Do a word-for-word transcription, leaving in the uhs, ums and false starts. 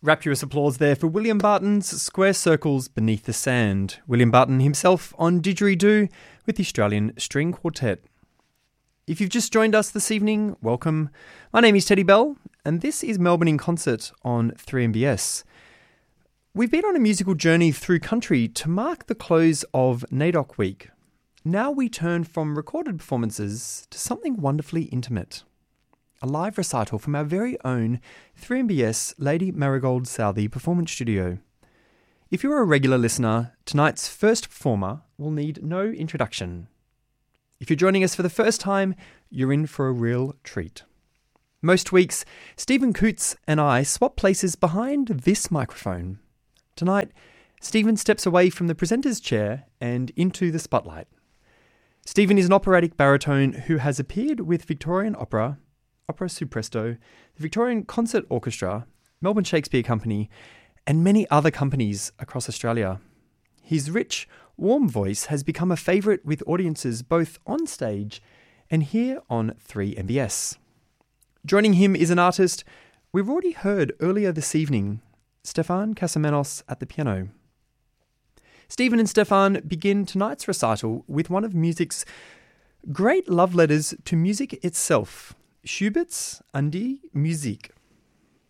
Rapturous applause there for William Barton's Square Circles Beneath the Sand. William Barton himself on didgeridoo with the Australian String Quartet. If you've just joined us this evening, welcome. My name is Teddy Bell, and this is Melbourne in Concert on three M B S. We've been on a musical journey through country to mark the close of NAIDOC Week. Now we turn from recorded performances to something wonderfully intimate. A live recital from our very own three M B S Lady Marigold Southey Performance Studio. If you're a regular listener, tonight's first performer will need no introduction. If you're joining us for the first time, you're in for a real treat. Most weeks, Stephen Coots and I swap places behind this microphone. Tonight, Stephen steps away from the presenter's chair and into the spotlight. Stephen is an operatic baritone who has appeared with Victorian Opera, Opera Su Presto, the Victorian Concert Orchestra, Melbourne Shakespeare Company, and many other companies across Australia. His rich, warm voice has become a favourite with audiences both on stage and here on three M B S. Joining him is an artist we've already heard earlier this evening, Stefan Kasamenos at the piano. Stephen and Stefan begin tonight's recital with one of music's great love letters to music itself, Schubert's An die Musik.